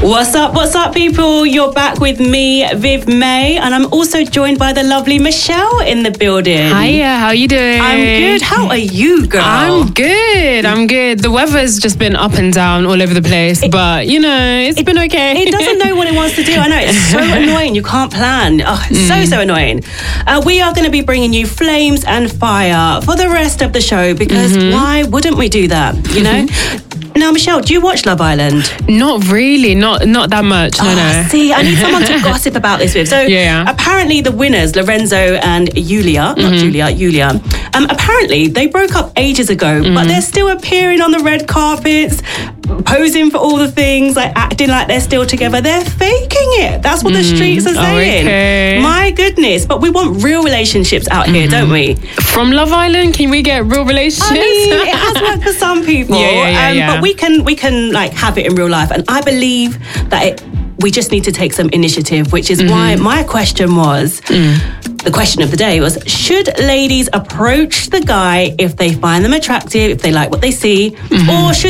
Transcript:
What's up, people? You're back with me, Viv May, and I'm also joined by the lovely Michelle in the building. Hiya, how you doing? I'm good. How are you, girl? I'm good. The weather's just been up and down all over the place, but you know, it's been okay. It doesn't know what it wants to do. I know, it's so annoying. You can't plan. Oh, it's so annoying. We are going to be bringing you flames and fire for the rest of the show because why wouldn't we do that, you know? Now, Michelle, do you watch Love Island? Not really, not that much. No. See, I need someone to gossip about this with. So, apparently the winners, Lorenzo and Yulia, apparently they broke up ages ago, but they're still appearing on the red carpets, posing for all the things, like acting like they're still together. They're faking it. That's what the streets are saying. Okay. My goodness. But we want real relationships out here, don't we? From Love Island, can we get real relationships? I mean, it has worked for some people. But we can like have it in real life. And I believe that we just need to take some initiative, which is why my question was, the question of the day was, should ladies approach the guy if they find them attractive, if they like what they see, or should